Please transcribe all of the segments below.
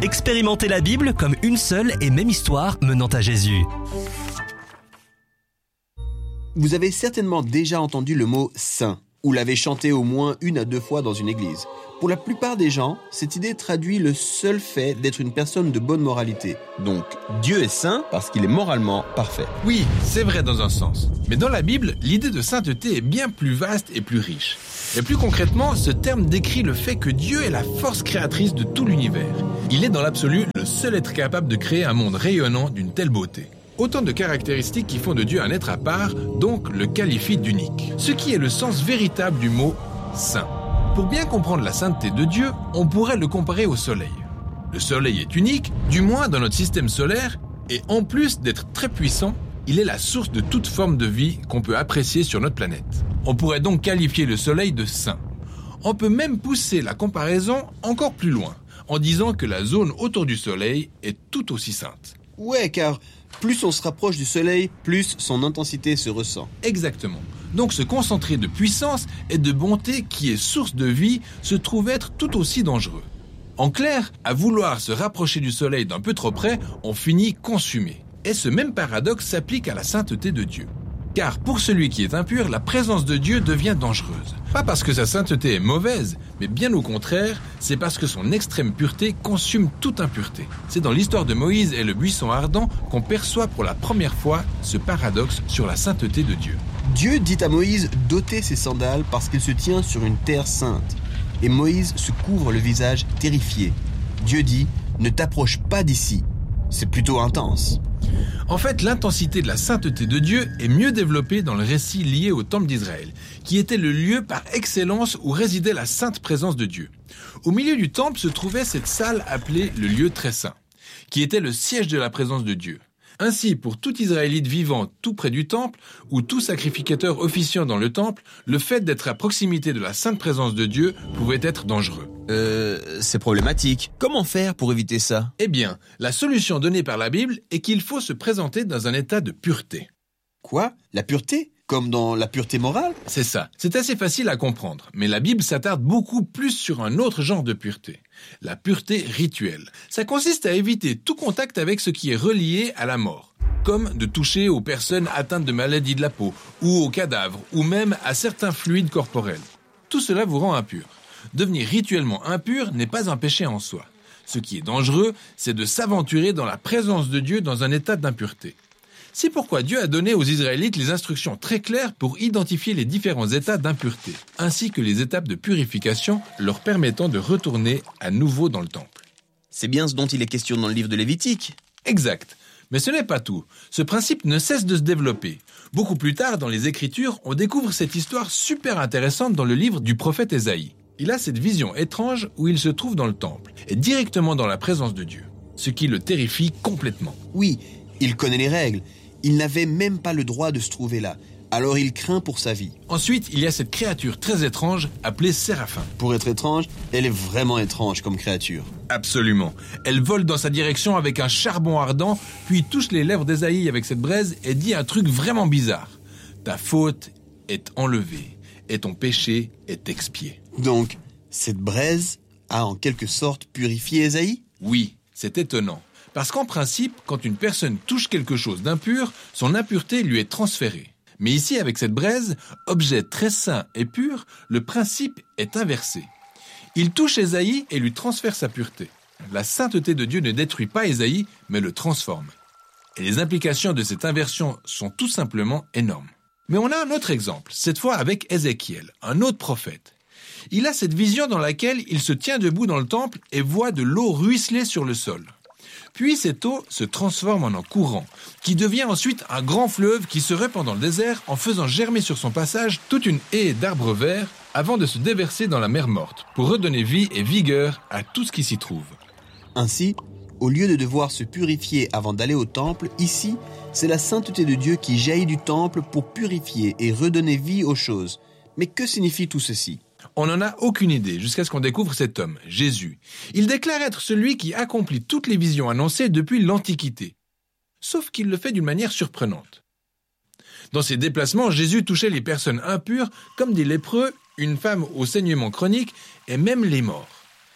Expérimentez la Bible comme une seule et même histoire menant à Jésus. Vous avez certainement déjà entendu le mot « saint » ou l'avez chanté au moins 1 à 2 fois dans une église. Pour la plupart des gens, cette idée traduit le seul fait d'être une personne de bonne moralité. Donc, Dieu est saint parce qu'il est moralement parfait. Oui, c'est vrai dans un sens. Mais dans la Bible, l'idée de sainteté est bien plus vaste et plus riche. Et plus concrètement, ce terme décrit le fait que Dieu est la force créatrice de tout l'univers. Il est dans l'absolu le seul être capable de créer un monde rayonnant d'une telle beauté. Autant de caractéristiques qui font de Dieu un être à part, donc le qualifient d'unique. Ce qui est le sens véritable du mot « saint ». Pour bien comprendre la sainteté de Dieu, on pourrait le comparer au soleil. Le soleil est unique, du moins dans notre système solaire, et en plus d'être très puissant, il est la source de toute forme de vie qu'on peut apprécier sur notre planète. On pourrait donc qualifier le soleil de saint. On peut même pousser la comparaison encore plus loin, en disant que la zone autour du soleil est tout aussi sainte. Ouais, car plus on se rapproche du soleil, plus son intensité se ressent. Exactement. Donc ce concentré de puissance et de bonté qui est source de vie se trouve être tout aussi dangereux. En clair, à vouloir se rapprocher du soleil d'un peu trop près, on finit consumé. Et ce même paradoxe s'applique à la sainteté de Dieu. Car pour celui qui est impur, la présence de Dieu devient dangereuse. Pas parce que sa sainteté est mauvaise, mais bien au contraire, c'est parce que son extrême pureté consume toute impureté. C'est dans l'histoire de Moïse et le buisson ardent qu'on perçoit pour la première fois ce paradoxe sur la sainteté de Dieu. Dieu dit à Moïse d'ôter ses sandales parce qu'il se tient sur une terre sainte. Et Moïse se couvre le visage terrifié. Dieu dit « Ne t'approche pas d'ici ». C'est plutôt intense. En fait, l'intensité de la sainteté de Dieu est mieux développée dans le récit lié au temple d'Israël, qui était le lieu par excellence où résidait la sainte présence de Dieu. Au milieu du temple se trouvait cette salle appelée le lieu très saint, qui était le siège de la présence de Dieu. Ainsi, pour tout Israélite vivant tout près du temple, ou tout sacrificateur officiant dans le temple, le fait d'être à proximité de la sainte présence de Dieu pouvait être dangereux. C'est problématique. Comment faire pour éviter ça ? Eh bien, la solution donnée par la Bible est qu'il faut se présenter dans un état de pureté. Quoi ? La pureté ? Comme dans la pureté morale ? C'est ça. C'est assez facile à comprendre, mais la Bible s'attarde beaucoup plus sur un autre genre de pureté. La pureté rituelle. Ça consiste à éviter tout contact avec ce qui est relié à la mort, comme de toucher aux personnes atteintes de maladies de la peau, ou aux cadavres, ou même à certains fluides corporels. Tout cela vous rend impur. Devenir rituellement impur n'est pas un péché en soi. Ce qui est dangereux, c'est de s'aventurer dans la présence de Dieu dans un état d'impureté. C'est pourquoi Dieu a donné aux Israélites les instructions très claires pour identifier les différents états d'impureté, ainsi que les étapes de purification leur permettant de retourner à nouveau dans le temple. C'est bien ce dont il est question dans le livre de Lévitique. Exact. Mais ce n'est pas tout. Ce principe ne cesse de se développer. Beaucoup plus tard, dans les Écritures, on découvre cette histoire super intéressante dans le livre du prophète Ésaïe. Il a cette vision étrange où il se trouve dans le temple, et directement dans la présence de Dieu, ce qui le terrifie complètement. Oui, il connaît les règles. Il n'avait même pas le droit de se trouver là. Alors il craint pour sa vie. Ensuite, il y a cette créature très étrange appelée Séraphin. Pour être étrange, elle est vraiment étrange comme créature. Absolument. Elle vole dans sa direction avec un charbon ardent, puis touche les lèvres d'Ésaïe avec cette braise et dit un truc vraiment bizarre. Ta faute est enlevée et ton péché est expié. Donc, cette braise a en quelque sorte purifié Ésaïe ? Oui, c'est étonnant. Parce qu'en principe, quand une personne touche quelque chose d'impur, son impureté lui est transférée. Mais ici, avec cette braise, objet très saint et pur, le principe est inversé. Il touche Ésaïe et lui transfère sa pureté. La sainteté de Dieu ne détruit pas Ésaïe, mais le transforme. Et les implications de cette inversion sont tout simplement énormes. Mais on a un autre exemple, cette fois avec Ézéchiel, un autre prophète. Il a cette vision dans laquelle il se tient debout dans le temple et voit de l'eau ruisseler sur le sol. Puis cette eau se transforme en un courant, qui devient ensuite un grand fleuve qui se répand dans le désert en faisant germer sur son passage toute une haie d'arbres verts avant de se déverser dans la mer morte, pour redonner vie et vigueur à tout ce qui s'y trouve. Ainsi, au lieu de devoir se purifier avant d'aller au temple, ici, c'est la sainteté de Dieu qui jaillit du temple pour purifier et redonner vie aux choses. Mais que signifie tout ceci ? On n'en a aucune idée jusqu'à ce qu'on découvre cet homme, Jésus. Il déclare être celui qui accomplit toutes les visions annoncées depuis l'Antiquité. Sauf qu'il le fait d'une manière surprenante. Dans ses déplacements, Jésus touchait les personnes impures comme des lépreux, une femme au saignement chronique et même les morts.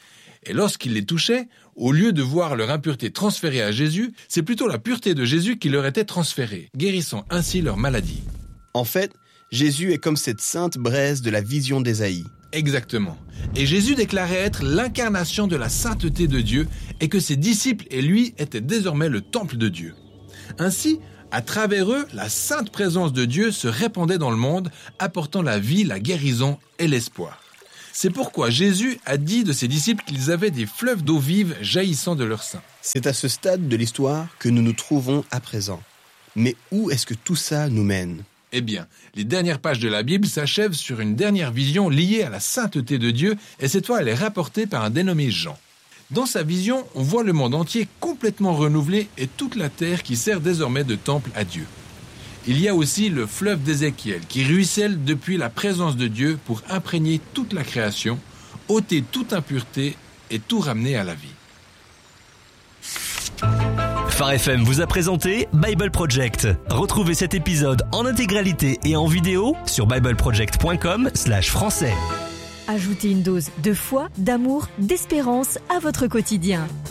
Et lorsqu'ils les touchaient, au lieu de voir leur impureté transférée à Jésus, c'est plutôt la pureté de Jésus qui leur était transférée, guérissant ainsi leur maladie. En fait, Jésus est comme cette sainte braise de la vision d'Ésaïe. Exactement. Et Jésus déclarait être l'incarnation de la sainteté de Dieu et que ses disciples et lui étaient désormais le temple de Dieu. Ainsi, à travers eux, la sainte présence de Dieu se répandait dans le monde, apportant la vie, la guérison et l'espoir. C'est pourquoi Jésus a dit de ses disciples qu'ils avaient des fleuves d'eau vive jaillissant de leur sein. C'est à ce stade de l'histoire que nous nous trouvons à présent. Mais où est-ce que tout ça nous mène ? Eh bien, les dernières pages de la Bible s'achèvent sur une dernière vision liée à la sainteté de Dieu, et cette fois elle est rapportée par un dénommé Jean. Dans sa vision, on voit le monde entier complètement renouvelé et toute la terre qui sert désormais de temple à Dieu. Il y a aussi le fleuve d'Ézéchiel qui ruisselle depuis la présence de Dieu pour imprégner toute la création, ôter toute impureté et tout ramener à la vie. Phare FM vous a présenté Bible Project. Retrouvez cet épisode en intégralité et en vidéo sur bibleproject.com/français. Ajoutez une dose de foi, d'amour, d'espérance à votre quotidien.